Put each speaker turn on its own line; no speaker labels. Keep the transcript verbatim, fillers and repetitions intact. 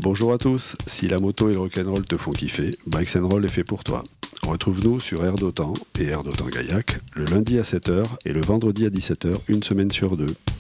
Bonjour à tous, si la moto et le rock'n'roll te font kiffer, Bikes and Roll est fait pour toi. Retrouve-nous sur Air d'Otan et Air d'Otan Gaillac le lundi à sept heures et le vendredi à dix-sept heures, une semaine sur deux.